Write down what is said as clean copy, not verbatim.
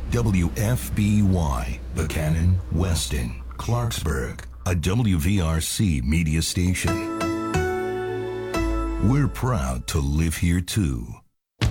WFBY, Buchanan, Weston, Clarksburg, a WVRC media station. We're proud to live here too.